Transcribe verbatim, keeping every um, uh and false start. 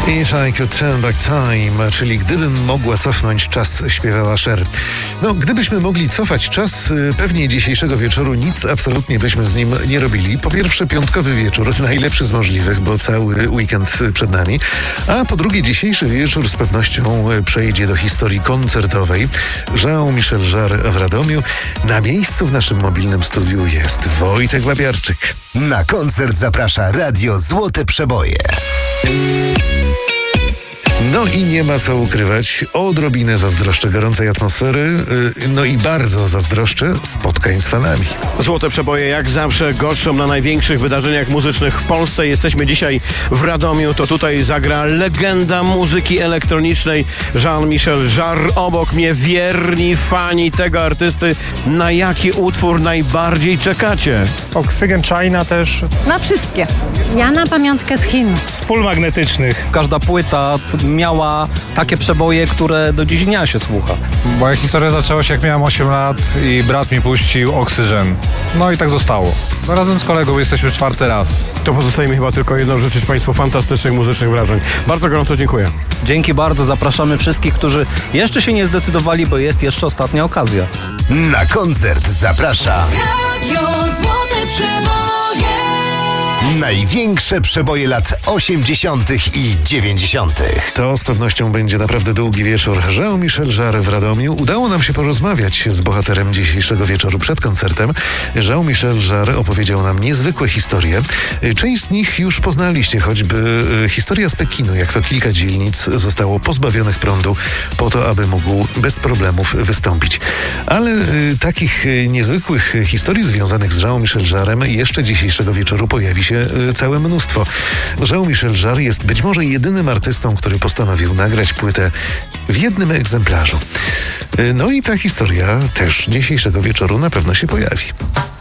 If I Could Turn Back Time, czyli gdybym mogła cofnąć czas, śpiewała Cher. No, gdybyśmy mogli cofać czas, pewnie dzisiejszego wieczoru nic absolutnie byśmy z nim nie robili. Po pierwsze, piątkowy wieczór, najlepszy z możliwych, bo cały weekend przed nami. A po drugie, dzisiejszy wieczór z pewnością przejdzie do historii koncertowej. Jean-Michel Jarre w Radomiu. Na miejscu w naszym mobilnym studiu jest Wojtek Babiarczyk. Na koncert zaprasza Radio Złote Przeboje. No i nie ma co ukrywać, odrobinę zazdroszczę gorącej atmosfery, no i bardzo zazdroszczę spotkań z fanami. Złote Przeboje jak zawsze goszczą na największych wydarzeniach muzycznych w Polsce. Jesteśmy dzisiaj w Radomiu, to tutaj zagra legenda muzyki elektronicznej Jean-Michel Jarre. Obok mnie wierni fani tego artysty. Na jaki utwór najbardziej czekacie? Oksygen China też. Na wszystkie. Ja na pamiątkę z Chin. Z pól magnetycznych. Każda płyta miała takie przeboje, które do dziś dnia się słucha. Moja historia zaczęła się, jak miałem osiem lat i brat mi puścił Oksygen. No i tak zostało. No, razem z kolegą jesteśmy czwarty raz. To pozostaje mi chyba tylko jedno, życzyć Państwu fantastycznych muzycznych wrażeń. Bardzo gorąco dziękuję. Dzięki bardzo, zapraszamy wszystkich, którzy jeszcze się nie zdecydowali, bo jest jeszcze ostatnia okazja. Na koncert zaprasza Radio Złote Przeboje. Największe przeboje lat osiemdziesiątych i dziewięćdziesiątych. To z pewnością będzie naprawdę długi wieczór. Jean-Michel Jarre w Radomiu. Udało nam się porozmawiać z bohaterem dzisiejszego wieczoru przed koncertem. Jean-Michel Jarre opowiedział nam niezwykłe historie. Część z nich już poznaliście, choćby historia z Pekinu, jak to kilka dzielnic zostało pozbawionych prądu po to, aby mógł bez problemów wystąpić. Ale y, takich y, niezwykłych historii związanych z Jean-Michel Jarrem jeszcze dzisiejszego wieczoru pojawi się całe mnóstwo. Jean-Michel Jarre jest być może jedynym artystą, który postanowił nagrać płytę w jednym egzemplarzu. No i ta historia też dzisiejszego wieczoru na pewno się pojawi.